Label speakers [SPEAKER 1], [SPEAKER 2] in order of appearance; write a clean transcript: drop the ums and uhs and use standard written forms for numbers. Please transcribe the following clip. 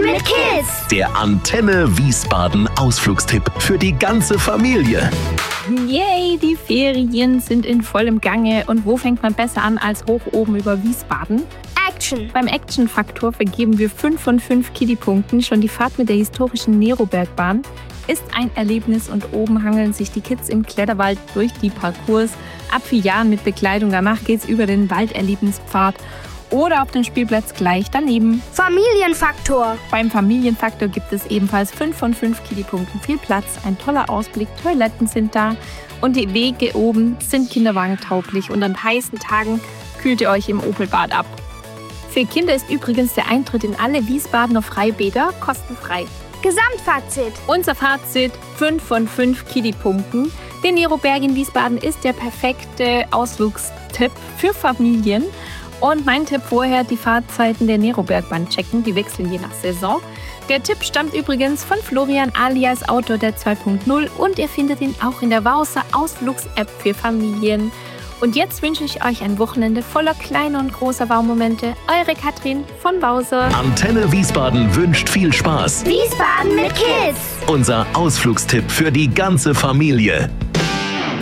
[SPEAKER 1] mit Kids.
[SPEAKER 2] Der Antenne Wiesbaden Ausflugstipp für die ganze Familie.
[SPEAKER 3] Yay, die Ferien sind in vollem Gange. Und wo fängt man besser an als hoch oben über Wiesbaden?
[SPEAKER 1] Action.
[SPEAKER 3] Beim Action-Faktor vergeben wir 5 von 5 Kiddy-Punkten. Schon die Fahrt mit der historischen Nerobergbahn ist ein Erlebnis und oben hangeln sich die Kids im Kletterwald durch die Parcours. Ab 4 Jahren mit Bekleidung. Danach geht's über den Walderlebnispfad oder auf den Spielplatz gleich daneben.
[SPEAKER 1] Familienfaktor.
[SPEAKER 3] Beim Familienfaktor gibt es ebenfalls 5 von 5 Kiddy-Punkten. Viel Platz, ein toller Ausblick, Toiletten sind da und die Wege oben sind kinderwagentauglich und an heißen Tagen kühlt ihr euch im Opelbad ab. Für Kinder ist übrigens der Eintritt in alle Wiesbadener Freibäder kostenfrei.
[SPEAKER 1] Gesamtfazit.
[SPEAKER 3] Unser Fazit: 5 von 5 Kiddy-Punkten. Der Neroberg in Wiesbaden ist der perfekte Ausflugstipp für Familien. Und mein Tipp vorher: die Fahrzeiten der Nerobergbahn checken, die wechseln je nach Saison. Der Tipp stammt übrigens von Florian alias Autor der 2.0 und ihr findet ihn auch in der Wowser Ausflugs-App für Familien. Und jetzt wünsche ich euch ein Wochenende voller kleiner und großer Wow-Momente. Eure Katrin von Wowser.
[SPEAKER 2] Antenne Wiesbaden wünscht viel Spaß.
[SPEAKER 1] Wiesbaden mit Kids.
[SPEAKER 2] Unser Ausflugstipp für die ganze Familie.